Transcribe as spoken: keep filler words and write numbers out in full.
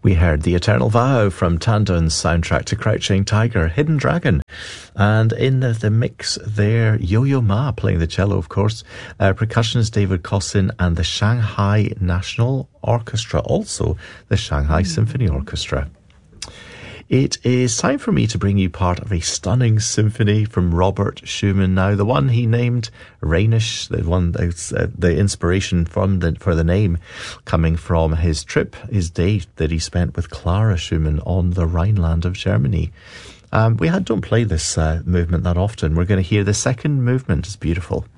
We heard The Eternal Vow from Tandon's soundtrack to Crouching Tiger, Hidden Dragon. And in the, the mix there, Yo-Yo Ma playing the cello, of course. Uh, percussionist David Cossin and the Shanghai National Orchestra, also the Shanghai mm. Symphony Orchestra. It is time for me to bring you part of a stunning symphony from Robert Schumann now. The one he named Rhenish, the one that's uh, the inspiration from the, for the name coming from his trip, his day that he spent with Clara Schumann on the Rhineland of Germany. Um, we had, don't play this uh, movement that often. We're going to hear the second movement. It's beautiful.